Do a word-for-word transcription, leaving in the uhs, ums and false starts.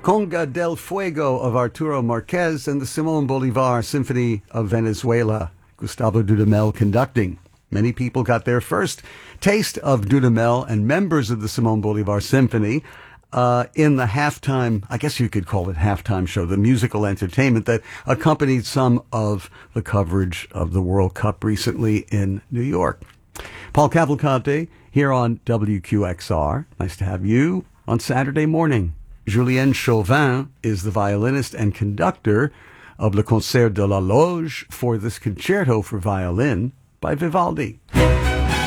Conga del Fuego of Arturo Marquez, and the Simón Bolívar Symphony of Venezuela, Gustavo Dudamel conducting. Many people got their first taste of Dudamel and members of the Simón Bolívar Symphony uh, in the halftime, I guess you could call it halftime show, the musical entertainment that accompanied some of the coverage of the World Cup recently in New York. Paul Cavalcante here on W Q X R. Nice to have you on Saturday morning. Julien Chauvin is the violinist and conductor of Le Concert de la Loge for this concerto for violin by Vivaldi.